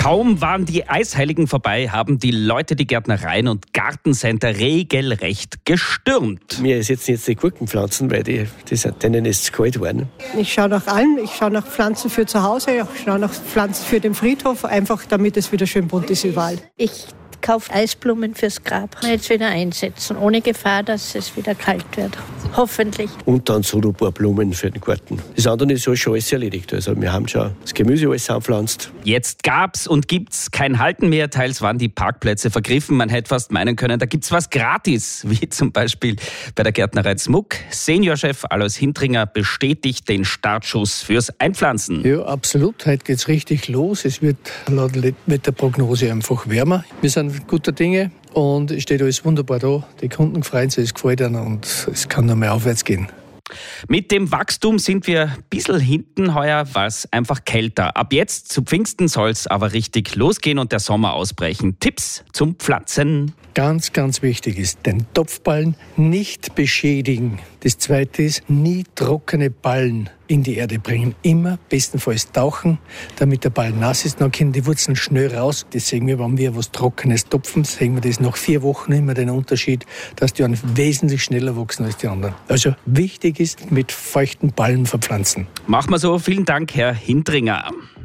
Kaum waren die Eisheiligen vorbei, haben die Leute die Gärtnereien und Gartencenter regelrecht gestürmt. Wir setzen jetzt die Gurkenpflanzen, weil denen ist es kalt geworden. Ich schaue nach allem. Ich schaue nach Pflanzen für zu Hause, ich schaue nach Pflanzen für den Friedhof, einfach damit es wieder schön bunt ist überall. Ich kaufe Eisblumen fürs Grab. Jetzt wieder einsetzen, ohne Gefahr, dass es wieder kalt wird. Hoffentlich. Und dann so ein paar Blumen für den Garten. Das andere ist schon alles erledigt. Also wir haben schon das Gemüse alles anpflanzt. Jetzt gab's und gibt's kein Halten mehr. Teils waren die Parkplätze vergriffen. Man hätte fast meinen können, da gibt's was gratis. Wie zum Beispiel bei der Gärtnerei Zmuck. Seniorchef Alois Hintringer bestätigt den Startschuss fürs Einpflanzen. Ja, absolut. Heute geht's richtig los. Es wird laut Wetterprognose einfach wärmer. Wir sind guter Dinge und es steht alles wunderbar da. Die Kunden freuen sich, es gefällt ihnen und es kann noch mehr aufwärts gehen. Mit dem Wachstum sind wir ein bisschen hinten heuer, war es einfach kälter. Ab jetzt zu Pfingsten soll es aber richtig losgehen und der Sommer ausbrechen. Tipps zum Pflanzen. Ganz, ganz wichtig ist, den Topfballen nicht beschädigen. Das Zweite ist, nie trockene Ballen in die Erde bringen. Immer bestenfalls tauchen, damit der Ball nass ist. Dann können die Wurzeln schnell raus. Das sehen wir, wenn wir was Trockenes topfen, sehen wir das nach 4 Wochen immer den Unterschied, dass die wesentlich schneller wachsen als die anderen. Also wichtig ist, mit feuchten Ballen verpflanzen. Machen wir so. Vielen Dank, Herr Hintringer.